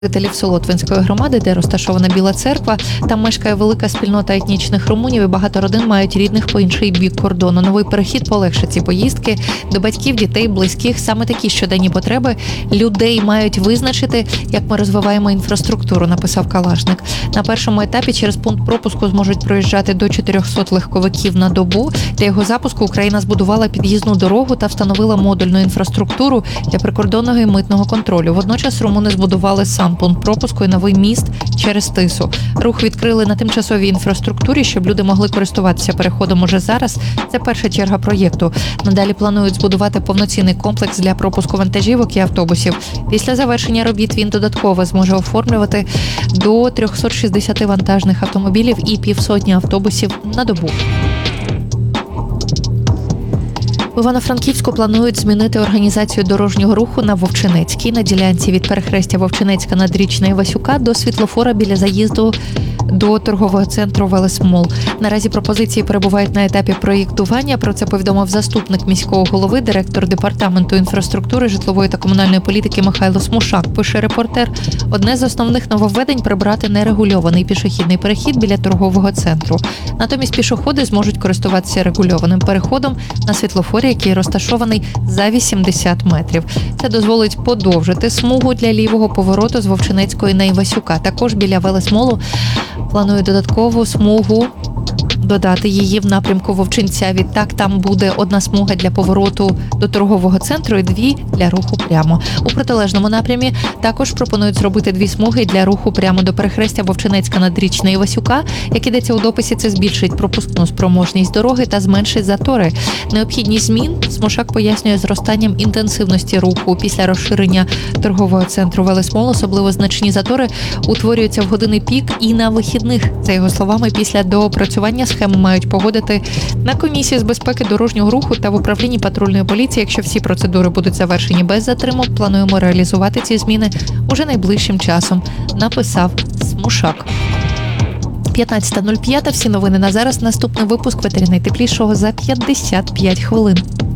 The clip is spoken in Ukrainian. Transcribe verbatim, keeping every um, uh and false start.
Жителів Солотвинської громади, де розташована Біла Церква, там мешкає велика спільнота етнічних румунів і багато родин мають рідних по інший бік кордону. Новий перехід полегшить ці поїздки до батьків, дітей, близьких. Саме такі щоденні потреби людей мають визначити, як ми розвиваємо інфраструктуру, написав Калашник. На першому етапі через пункт пропуску зможуть проїжджати до чотирьохсот легковиків на добу. Для його запуску Україна збудувала під'їзну дорогу та встановила модульну інфраструктуру для прикордонного і митного контролю. Водночас румуни збудували сам пункт пропуску і новий міст через Тису. Рух відкрили на тимчасовій інфраструктурі, щоб люди могли користуватися переходом уже зараз. Це перша черга проєкту. Надалі планують збудувати повноцінний комплекс для пропуску вантажівок і автобусів. Після завершення робіт він додатково зможе оформлювати до триста шістдесят вантажних автомобілів і півсотні автобусів на добу. В Івано-Франківську планують змінити організацію дорожнього руху на Вовчинецькій, на ділянці від перехрестя Вовчинецька Надрічна і Васюка до світлофора біля заїзду до торгового центру Велесмол. Наразі пропозиції перебувають на етапі проєктування. Про це повідомив заступник міського голови, директор департаменту інфраструктури, житлової та комунальної політики Михайло Смушак. Пише репортер, одне з основних нововведень – прибрати нерегульований пішохідний перехід біля торгового центру. Натомість пішоходи зможуть користуватися регульованим переходом на світлофорі, який розташований за вісімдесят метрів. Це дозволить подовжити смугу для лівого повороту з Вовчинецької на Івасюка. Також біля Велесмолу планує додаткову смугу, додати її в напрямку Вовчинця. Відтак там буде одна смуга для повороту до торгового центру і дві для руху прямо. У протилежному напрямі також пропонують зробити дві смуги для руху прямо до перехрестя Вовчинецька Надрічна і Васюка. Як ідеться у дописі, це збільшить пропускну спроможність дороги та зменшить затори. Необхідність змін Смушак пояснює зростанням інтенсивності руху. Після розширення торгового центру Велесмол особливо значні затори утворюються в години пік і на вихідних. За його словами, після доопрацювання схеми мають погодити на комісії з безпеки дорожнього руху та в управлінні патрульної поліції. Якщо всі процедури будуть завершені без затримок, плануємо реалізувати ці зміни уже найближчим часом, написав Смушак. п'ятнадцята нуль п'ять. Всі новини на зараз. Наступний випуск ветері найтеплішого за п'ятдесят п'ять хвилин.